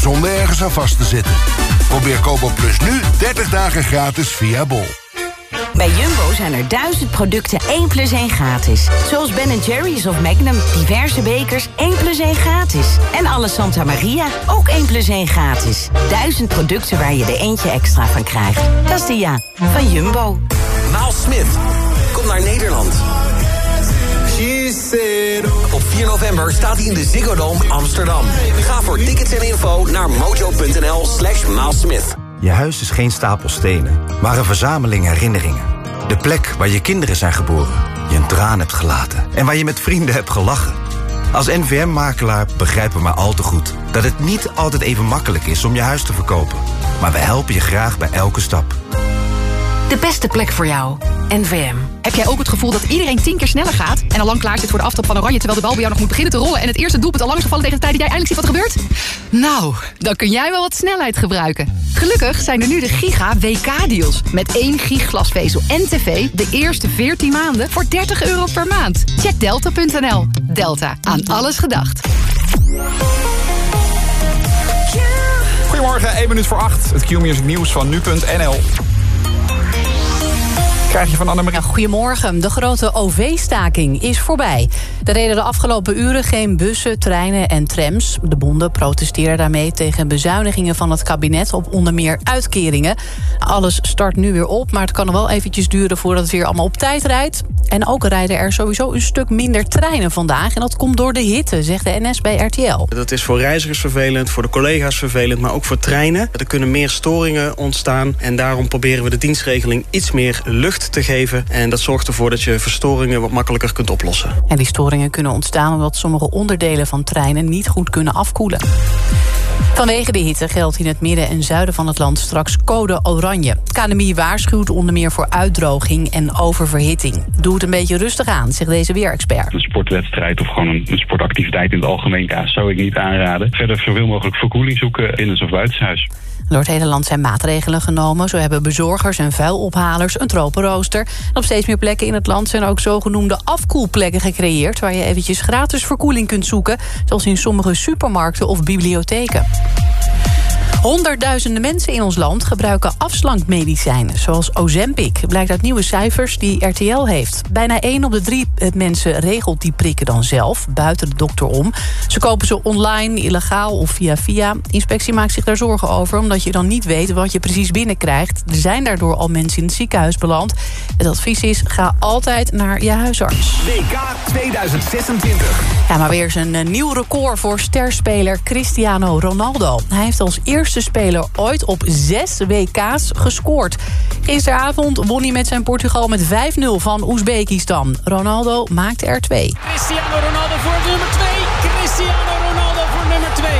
zonder ergens aan vast te zitten. Probeer Kobo Plus nu 30 dagen gratis via Bol. Bij Jumbo zijn er 1000 producten 1+1 gratis. Zoals Ben & Jerry's of Magnum, diverse bekers 1+1 gratis. En alle Santa Maria, ook 1+1 gratis. 1000 producten waar je er eentje extra van krijgt. Dat is de van Jumbo. Miles Smith, kom naar Nederland. Op 4 november staat hij in de Ziggo Dome Amsterdam. Ga voor tickets en info naar mojo.nl/Miles Smith. Je huis is geen stapel stenen, maar een verzameling herinneringen. De plek waar je kinderen zijn geboren, je een traan hebt gelaten en waar je met vrienden hebt gelachen. Als NVM-makelaar begrijpen we maar al te goed dat het niet altijd even makkelijk is om je huis te verkopen. Maar we helpen je graag bij elke stap. De beste plek voor jou. NVM. Heb jij ook het gevoel dat iedereen 10 keer sneller gaat en al lang klaar zit voor de aftrap van Oranje, terwijl de bal bij jou nog moet beginnen te rollen en het eerste doelpunt al lang is gevallen tegen de tijd dat jij eindelijk ziet wat er gebeurt? Nou, dan kun jij wel wat snelheid gebruiken. Gelukkig zijn er nu de Giga WK-deals. Met 1 gig glasvezel en tv de eerste 14 maanden voor €30 per maand. Check delta.nl. Delta, aan alles gedacht. Goedemorgen, 1 minuut voor 8. Het Q-music nieuws van nu.nl. Krijg je van Annemarie. Goedemorgen. De grote OV-staking is voorbij. Er reden de afgelopen uren geen bussen, treinen en trams. De bonden protesteren daarmee tegen bezuinigingen van het kabinet op onder meer uitkeringen. Alles start nu weer op, maar het kan nog wel eventjes duren voordat het weer allemaal op tijd rijdt. En ook rijden er sowieso een stuk minder treinen vandaag. En dat komt door de hitte, zegt de NS bij RTL. Dat is voor reizigers vervelend, voor de collega's vervelend, maar ook voor treinen. Er kunnen meer storingen ontstaan en daarom proberen we de dienstregeling iets meer lucht te geven. En dat zorgt ervoor dat je verstoringen wat makkelijker kunt oplossen. En die storingen kunnen ontstaan omdat sommige onderdelen van treinen niet goed kunnen afkoelen. Vanwege de hitte geldt in het midden en zuiden van het land straks code oranje. Het KNMI waarschuwt onder meer voor uitdroging en oververhitting. Doe het een beetje rustig aan, zegt deze weerexpert. Een sportwedstrijd of gewoon een sportactiviteit in het algemeen zou ik niet aanraden. Verder zoveel mogelijk verkoeling zoeken binnen- of buitenshuis. Door het hele land zijn maatregelen genomen. Zo hebben bezorgers en vuilophalers een tropenrooster. En op steeds meer plekken in het land zijn ook zogenoemde afkoelplekken gecreëerd, waar je eventjes gratis verkoeling kunt zoeken, zoals in sommige supermarkten of bibliotheken. Honderdduizenden mensen in ons land gebruiken afslankmedicijnen, zoals Ozempic, blijkt uit nieuwe cijfers die RTL heeft. Bijna 1 op de 3 mensen regelt die prikken dan zelf, buiten de dokter om. Ze kopen ze online, illegaal of via. Inspectie maakt zich daar zorgen over, omdat je dan niet weet wat je precies binnenkrijgt. Er zijn daardoor al mensen in het ziekenhuis beland. Het advies is, ga altijd naar je huisarts. WK 2026. Ja, maar weer eens een nieuw record voor sterspeler Cristiano Ronaldo. Hij heeft als eerste speler ooit op 6 WK's gescoord. Gisteravond won hij met zijn Portugal met 5-0 van Oezbekistan. Ronaldo maakte er 2. Cristiano Ronaldo voor nummer 2. Cristiano Ronaldo voor nummer 2.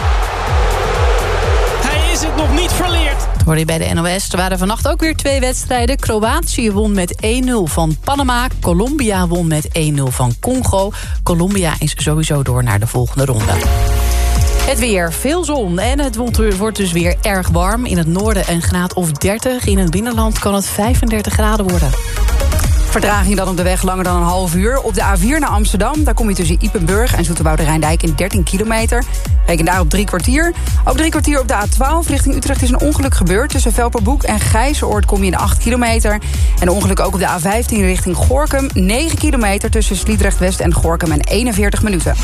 Hij is het nog niet verleerd. Dat hoorde je bij de NOS. Er waren vannacht ook weer 2 wedstrijden. Kroatië won met 1-0 van Panama. Colombia won met 1-0 van Congo. Colombia is sowieso door naar de volgende ronde. Het weer, veel zon en het wordt dus weer erg warm. In het noorden een graad of 30. In het binnenland kan het 35 graden worden. Vertraging dan op de weg langer dan een half uur. Op de A4 naar Amsterdam, daar kom je tussen Ypenburg en Zoeterwoude-Rijndijk in 13 kilometer. Reken daar op 3 kwartier. Ook 3 kwartier op de A12 richting Utrecht is een ongeluk gebeurd. Tussen Velperboek en Gijzeroord kom je in 8 kilometer. En een ongeluk ook op de A15 richting Gorinchem. 9 kilometer tussen Sliedrecht-West en Gorinchem en 41 minuten.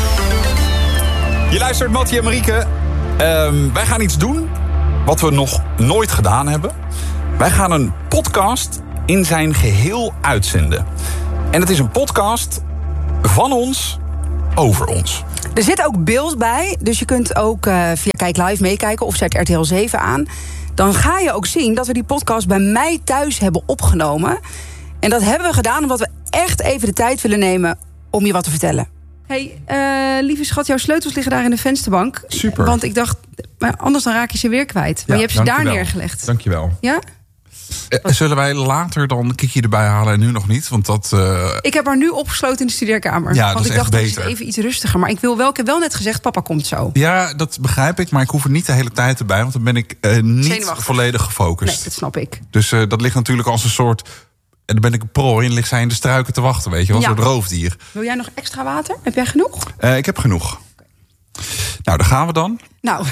Je luistert Mattie en Marieke. Wij gaan iets doen wat we nog nooit gedaan hebben. Wij gaan een podcast in zijn geheel uitzenden. En het is een podcast van ons, over ons. Er zit ook beeld bij, dus je kunt ook via Kijk Live meekijken of zet RTL 7 aan. Dan ga je ook zien dat we die podcast bij mij thuis hebben opgenomen. En dat hebben we gedaan omdat we echt even de tijd willen nemen om je wat te vertellen. Hey, lieve schat, jouw sleutels liggen daar in de vensterbank. Super. Want ik dacht, maar anders dan raak je ze weer kwijt. Maar je hebt ze daar neergelegd. Dankjewel. Ja? Zullen wij later dan Kiki erbij halen en nu nog niet? Want dat. Ik heb haar nu opgesloten in de studeerkamer. Ja, want dat is ik dacht, echt het is beter. even iets rustiger. Maar ik heb wel net gezegd, papa komt zo. Ja, dat begrijp ik, maar ik hoef er niet de hele tijd erbij, want dan ben ik niet Zenuwachtig. volledig gefocust. Nee, dat snap ik. Dus dat ligt natuurlijk als een soort. En dan ben ik een prooi en ligt zij in de struiken te wachten, weet je wel, een soort roofdier. Wil jij nog extra water? Heb jij genoeg? Ik heb genoeg. Nou, daar gaan we dan. Nou.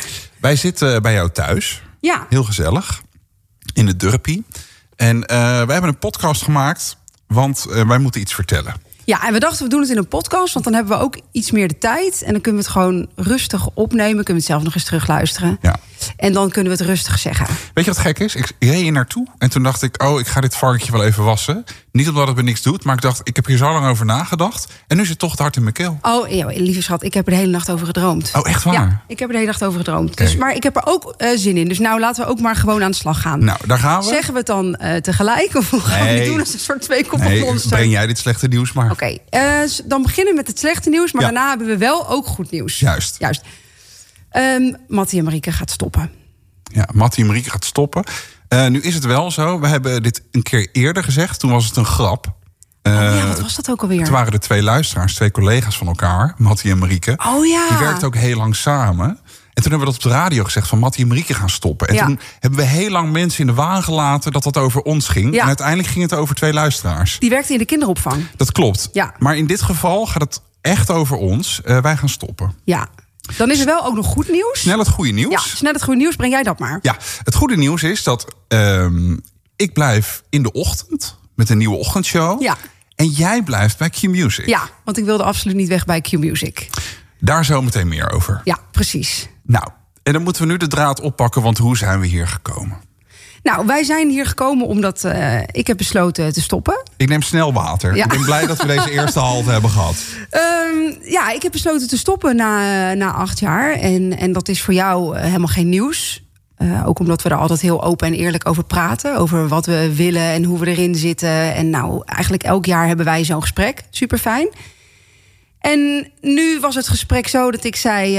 Wij zitten bij jou thuis. Ja. Heel gezellig. In de Durpie. En wij hebben een podcast gemaakt, want wij moeten iets vertellen. Ja, en we dachten we doen het in een podcast, want dan hebben we ook iets meer de tijd. En dan kunnen we het gewoon rustig opnemen. Kunnen we het zelf nog eens terugluisteren. Ja. En dan kunnen we het rustig zeggen. Weet je wat gek is? Ik reed hier naartoe en toen dacht ik, ik ga dit varkentje wel even wassen. Niet omdat het me niks doet, maar ik dacht, ik heb hier zo lang over nagedacht. En nu zit toch het hart in mijn keel. Oh, ja, lieve schat, ik heb er de hele nacht over gedroomd. Oh, echt waar? Ja, ik heb er de hele nacht over gedroomd. Okay. Dus, maar ik heb er ook zin in. Dus nou, laten we ook maar gewoon aan de slag gaan. Nou, daar gaan we. Zeggen we het dan tegelijk? Of gaan we het doen als een soort twee-koppig monster? Breng jij dit slechte nieuws maar. Oké, dan beginnen we met het slechte nieuws. Maar daarna hebben we wel ook goed nieuws. Juist. Mattie en Marieke gaat stoppen. Ja, Mattie en Marieke gaat stoppen. Nu is het wel zo. We hebben dit een keer eerder gezegd. Toen was het een grap. Wat was dat ook alweer? Het waren er 2 luisteraars, 2 collega's van elkaar. Mattie en Marieke. Oh ja. Die werkten ook heel lang samen. En toen hebben we dat op de radio gezegd van Mattie en Marieke gaan stoppen. En toen hebben we heel lang mensen in de waan gelaten dat dat over ons ging. Ja. En uiteindelijk ging het over 2 luisteraars. Die werkten in de kinderopvang. Dat klopt. Ja. Maar in dit geval gaat het echt over ons. Wij gaan stoppen. Ja. Dan is er wel ook nog goed nieuws. Snel het goede nieuws. Ja, snel het goede nieuws. Breng jij dat maar. Ja, het goede nieuws is dat ik blijf in de ochtend met een nieuwe ochtendshow. Ja. En jij blijft bij Q-Music. Ja, want ik wilde absoluut niet weg bij Q-Music. Daar zo meteen meer over. Ja, precies. Nou, en dan moeten we nu de draad oppakken, want hoe zijn we hier gekomen? Nou, wij zijn hier gekomen omdat ik heb besloten te stoppen. Ik neem snel water. Ja. Ik ben blij dat we deze eerste halte hebben gehad. Ik heb besloten te stoppen na 8 jaar. En dat is voor jou helemaal geen nieuws. Ook omdat we er altijd heel open en eerlijk over praten. Over wat we willen en hoe we erin zitten. En nou, eigenlijk elk jaar hebben wij zo'n gesprek. Super fijn. En nu was het gesprek zo dat ik zei...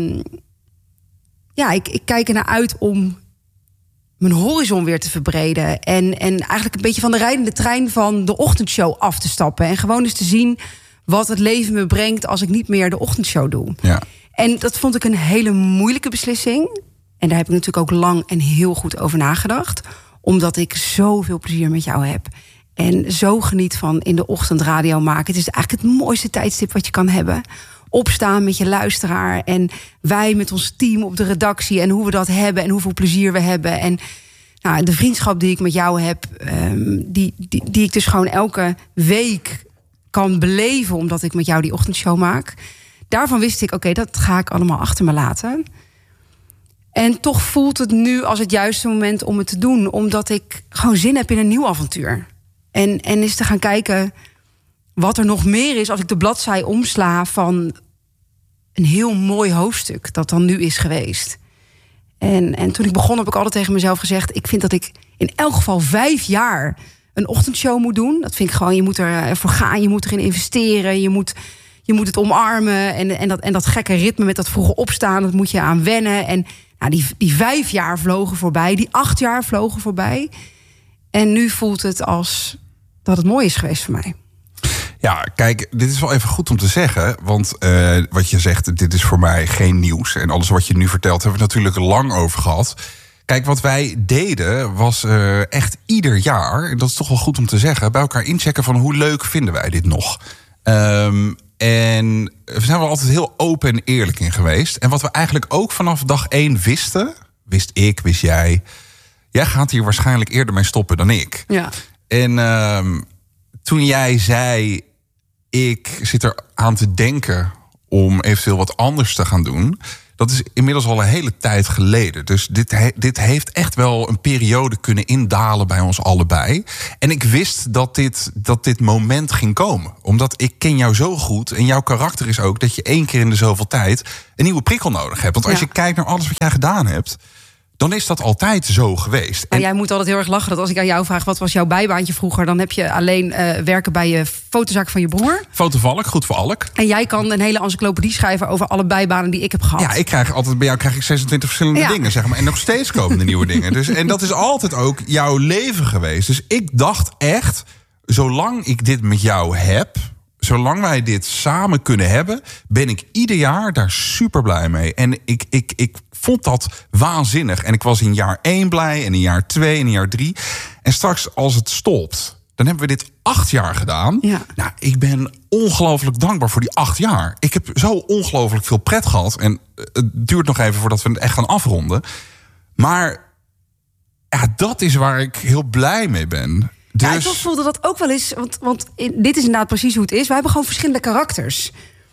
ik kijk ernaar uit om mijn horizon weer te verbreden. En eigenlijk een beetje van de rijdende trein van de ochtendshow af te stappen. En gewoon eens te zien wat het leven me brengt als ik niet meer de ochtendshow doe. Ja. En dat vond ik een hele moeilijke beslissing. En daar heb ik natuurlijk ook lang en heel goed over nagedacht. Omdat ik zoveel plezier met jou heb. En zo geniet van in de ochtend radio maken. Het is eigenlijk het mooiste tijdstip wat je kan hebben. Opstaan met je luisteraar. En wij met ons team op de redactie. En hoe we dat hebben en hoeveel plezier we hebben. En nou, de vriendschap die ik met jou heb. Die ik dus gewoon elke week kan beleven. Omdat ik met jou die ochtendshow maak. Daarvan wist ik, oké, dat ga ik allemaal achter me laten. En toch voelt het nu als het juiste moment om het te doen. Omdat ik gewoon zin heb in een nieuw avontuur. En eens te gaan kijken wat er nog meer is als ik de bladzij omsla van een heel mooi hoofdstuk dat dan nu is geweest. En toen ik begon heb ik altijd tegen mezelf gezegd... ik vind dat ik in elk geval 5 jaar een ochtendshow moet doen. Dat vind ik gewoon, je moet ervoor gaan, je moet erin investeren... je moet het omarmen en dat gekke ritme met dat vroege opstaan... dat moet je aan wennen. En nou, die 5 jaar vlogen voorbij, die 8 jaar vlogen voorbij. En nu voelt het als dat het mooi is geweest voor mij. Ja, kijk, dit is wel even goed om te zeggen. Want wat je zegt, dit is voor mij geen nieuws. En alles wat je nu vertelt, hebben we het natuurlijk lang over gehad. Kijk, wat wij deden was echt ieder jaar... en dat is toch wel goed om te zeggen... bij elkaar inchecken van hoe leuk vinden wij dit nog. En we zijn wel altijd heel open en eerlijk in geweest. En wat we eigenlijk ook vanaf dag 1 wisten... wist ik, wist jij... jij gaat hier waarschijnlijk eerder mee stoppen dan ik. Ja. En toen jij zei... ik zit er aan te denken om eventueel wat anders te gaan doen... dat is inmiddels al een hele tijd geleden. Dus dit heeft echt wel een periode kunnen indalen bij ons allebei. En ik wist dat dit moment ging komen. Omdat ik ken jou zo goed en jouw karakter is ook... dat je 1 keer in de zoveel tijd een nieuwe prikkel nodig hebt. Want als je kijkt naar alles wat jij gedaan hebt... dan is dat altijd zo geweest. En jij moet altijd heel erg lachen dat als ik aan jou vraag... wat was jouw bijbaantje vroeger... dan heb je alleen werken bij je fotozaak van je broer. Fotovalk, goed voor Alk. En jij kan een hele encyclopedie schrijven... over alle bijbanen die ik heb gehad. Ja, bij jou krijg ik 26 verschillende dingen, zeg maar. En nog steeds komen er nieuwe dingen. Dus, en dat is altijd ook jouw leven geweest. Dus ik dacht echt, zolang ik dit met jou heb... zolang wij dit samen kunnen hebben... ben ik ieder jaar daar super blij mee. En ik vond dat waanzinnig. En ik was in jaar 1 blij, en in jaar 2 en in jaar 3. En straks als het stopt... Dan hebben we dit 8 jaar gedaan. Ja. Nou, ik ben ongelooflijk dankbaar voor die 8 jaar. Ik heb zo ongelooflijk veel pret gehad. En het duurt nog even voordat we het echt gaan afronden. Maar ja, dat is waar ik heel blij mee ben. Dus... Ja, ik voelde dat ook wel eens. Want dit is inderdaad precies hoe het is. Wij hebben gewoon verschillende karakters.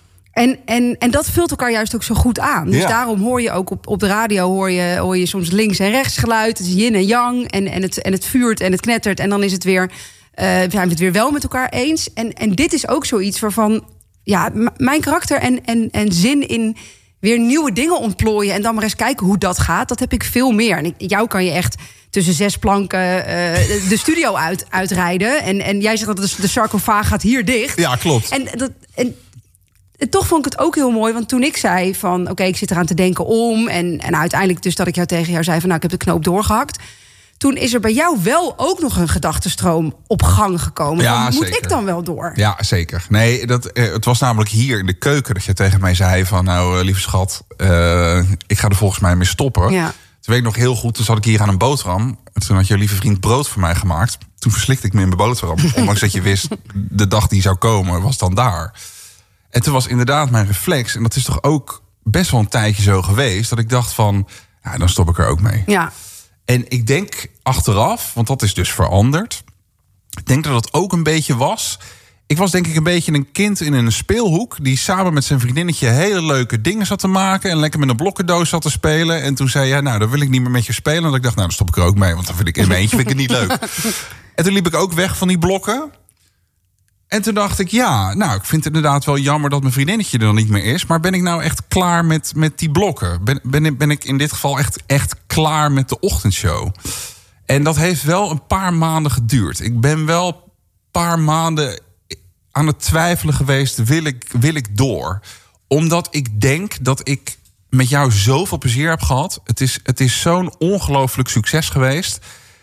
En dat vult elkaar juist ook zo goed aan. Dus daarom hoor je ook op de radio hoor je soms links en rechts geluid. Het is yin en yang. En het vuurt en het knettert. En dan is het weer, zijn we het weer wel met elkaar eens. En dit is ook zoiets waarvan mijn karakter en zin in weer nieuwe dingen ontplooien. En dan maar eens kijken hoe dat gaat. Dat heb ik veel meer. En jou kan je echt tussen 6 planken de studio uitrijden. En jij zegt dat de sarcofaag gaat hier dicht. Ja, klopt. En toch vond ik het ook heel mooi, want toen ik zei van oké, ik zit eraan te denken om... en uiteindelijk dus dat ik tegen jou zei van ik heb de knoop doorgehakt... toen is er bij jou wel ook nog een gedachtenstroom op gang gekomen. Ja, moet zeker. Ik dan wel door? Ja, zeker. Nee, het was namelijk hier in de keuken dat je tegen mij zei van nou, lieve schat, ik ga er volgens mij mee stoppen. Ja. Toen weet ik nog heel goed, toen zat ik hier aan een boterham. Toen had je lieve vriend brood voor mij gemaakt. Toen verslikte ik me in mijn boterham. Ondanks dat je wist, de dag die zou komen was dan daar. En toen was inderdaad mijn reflex, en dat is toch ook best wel een tijdje zo geweest, dat ik dacht van, ja, dan stop ik er ook mee. Ja. En ik denk achteraf, want dat is dus veranderd, ik denk dat het ook een beetje was. Ik was denk ik een beetje een kind in een speelhoek die samen met zijn vriendinnetje hele leuke dingen zat te maken en lekker met een blokkendoos zat te spelen. En toen zei hij, nou, dan wil ik niet meer met je spelen. En ik dacht, nou, dan stop ik er ook mee, want dan vind ik in mijn eentje vind ik het niet leuk. En toen liep ik ook weg van die blokken. En toen dacht ik, ja, nou, ik vind het inderdaad wel jammer dat mijn vriendinnetje er dan niet meer is. Maar ben ik nou echt klaar met die blokken? Ben ik in dit geval echt klaar met de ochtendshow? En dat heeft wel een paar maanden geduurd. Ik ben wel een paar maanden aan het twijfelen geweest, wil ik door? Omdat ik denk dat ik met jou zoveel plezier heb gehad. Het is zo'n ongelooflijk succes geweest.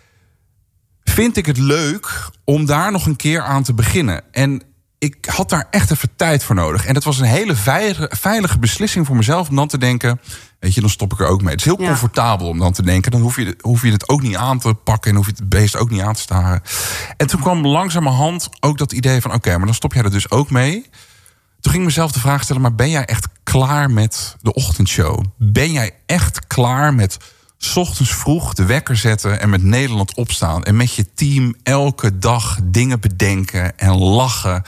Vind ik het leuk om daar nog een keer aan te beginnen. En ik had daar echt even tijd voor nodig. En dat was een hele veilige beslissing voor mezelf om dan te denken, weet je, dan stop ik er ook mee. Het is heel comfortabel om dan te denken, dan hoef je het ook niet aan te pakken en hoef je het beest ook niet aan te staren. En toen kwam langzamerhand ook dat idee van, oké, maar dan stop jij er dus ook mee. Toen ging ik mezelf de vraag stellen, maar ben jij echt klaar met de ochtendshow? Ben jij echt klaar met 's ochtends vroeg de wekker zetten en met Nederland opstaan en met je team elke dag dingen bedenken en lachen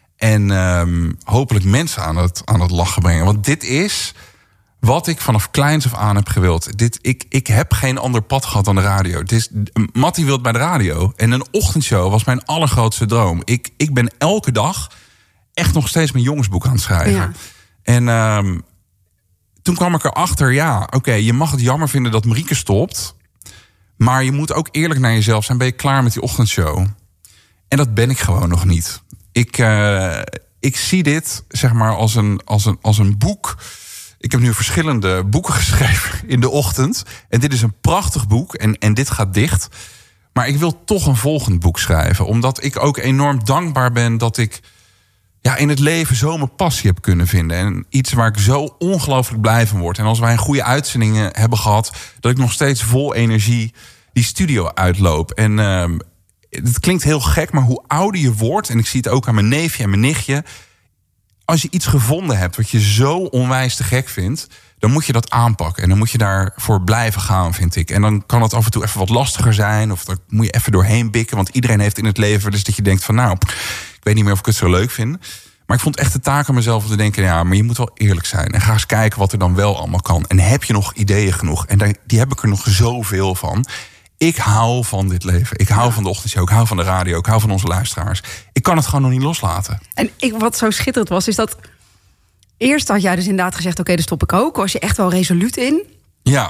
en hopelijk mensen aan het lachen brengen? Want dit is wat ik vanaf kleins af aan heb gewild. Ik heb geen ander pad gehad dan de radio. Mattie wilde bij de radio en een ochtendshow was mijn allergrootste droom. Ik ben elke dag echt nog steeds mijn jongensboek aan het schrijven. Ja. En toen kwam ik erachter, ja, oké, je mag het jammer vinden dat Marieke stopt, maar je moet ook eerlijk naar jezelf zijn. Ben je klaar met die ochtendshow? En dat ben ik gewoon nog niet. Ik zie dit, zeg maar, als een boek. Ik heb nu verschillende boeken geschreven in de ochtend. En dit is een prachtig boek en dit gaat dicht. Maar ik wil toch een volgend boek schrijven. Omdat ik ook enorm dankbaar ben dat ik in het leven zo mijn passie heb kunnen vinden. En iets waar ik zo ongelooflijk blij van word. En als wij een goede uitzendingen hebben gehad, dat ik nog steeds vol energie die studio uitloop. En het klinkt heel gek, maar hoe ouder je wordt, en ik zie het ook aan mijn neefje en mijn nichtje, als je iets gevonden hebt wat je zo onwijs te gek vindt, dan moet je dat aanpakken. En dan moet je daarvoor blijven gaan, vind ik. En dan kan het af en toe even wat lastiger zijn, of dan moet je even doorheen bikken. Want iedereen heeft in het leven dus dat je denkt van, nou, ik weet niet meer of ik het zo leuk vind. Maar ik vond echt de taak aan mezelf om te denken, ja, maar je moet wel eerlijk zijn. En ga eens kijken wat er dan wel allemaal kan. En heb je nog ideeën genoeg? En die heb ik er nog zoveel van. Ik hou van dit leven. Ik hou van de ochtendshow. Ik hou van de radio. Ik hou van onze luisteraars. Ik kan het gewoon nog niet loslaten. En wat zo schitterend was, is dat eerst had jij dus inderdaad gezegd, oké, daar stop ik ook. Was je echt wel resoluut in. Ja.